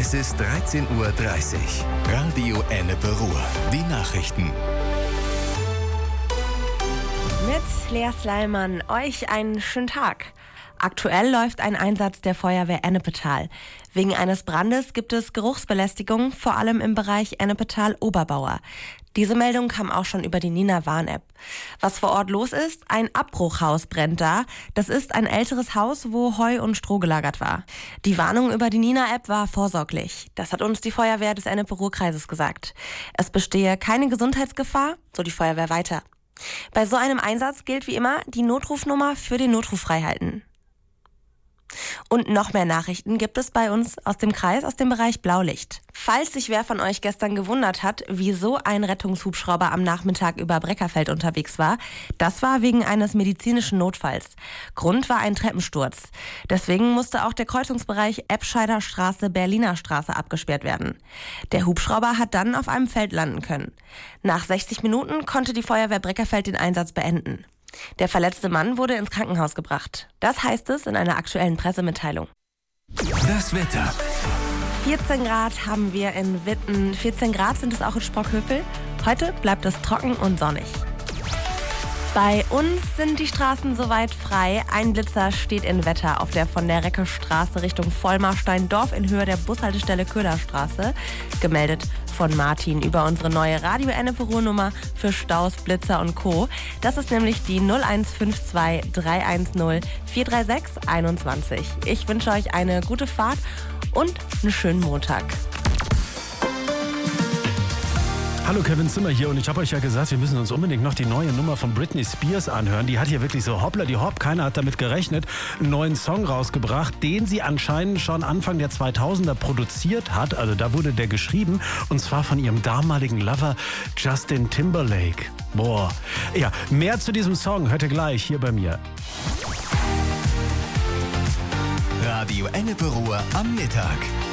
Es ist 13:30 Uhr. Radio Ennepe Ruhr. Die Nachrichten. Mit Lea Sleiman euch einen schönen Tag. Aktuell läuft ein Einsatz der Feuerwehr Ennepetal. Wegen eines Brandes gibt es Geruchsbelästigung, vor allem im Bereich Ennepetal-Oberbauer. Diese Meldung kam auch schon über die Nina Warn-App. Was vor Ort los ist, ein Abbruchhaus brennt da. Das ist ein älteres Haus, wo Heu und Stroh gelagert war. Die Warnung über die Nina-App war vorsorglich. Das hat uns die Feuerwehr des Ennepe-Ruhr-Kreises gesagt. Es bestehe keine Gesundheitsgefahr, so die Feuerwehr weiter. Bei so einem Einsatz gilt wie immer die Notrufnummer für den Notruf freihalten. Und noch mehr Nachrichten gibt es bei uns aus dem Kreis, aus dem Bereich Blaulicht. Falls sich wer von euch gestern gewundert hat, wieso ein Rettungshubschrauber am Nachmittag über Breckerfeld unterwegs war, das war wegen eines medizinischen Notfalls. Grund war ein Treppensturz. Deswegen musste auch der Kreuzungsbereich Eppscheider Straße, Berliner Straße abgesperrt werden. Der Hubschrauber hat dann auf einem Feld landen können. Nach 60 Minuten konnte die Feuerwehr Breckerfeld den Einsatz beenden. Der verletzte Mann wurde ins Krankenhaus gebracht. Das heißt es in einer aktuellen Pressemitteilung. Das Wetter. 14 Grad haben wir in Witten, 14 Grad sind es auch in Sprockhövel. Heute bleibt es trocken und sonnig. Bei uns sind die Straßen soweit frei. Ein Blitzer steht in Wetter auf der von der Reckestraße Richtung Vollmarsteindorf in Höhe der Bushaltestelle Köhlerstraße. Gemeldet von Martin über unsere neue Radio Ennepe Ruhr Nummer für Staus, Blitzer und Co. Das ist nämlich die 0152 310 436 21. Ich wünsche euch eine gute Fahrt und einen schönen Montag. Hallo, Kevin Zimmer hier und ich habe euch ja gesagt, wir müssen uns unbedingt noch die neue Nummer von Britney Spears anhören. Die hat hier wirklich so hoppla die hopp, keiner hat damit gerechnet, einen neuen Song rausgebracht, den sie anscheinend schon Anfang der 2000er produziert hat. Also da wurde der geschrieben und zwar von ihrem damaligen Lover Justin Timberlake. Boah. Ja, mehr zu diesem Song hört ihr gleich hier bei mir. Radio Ennepe Ruhr am Mittag.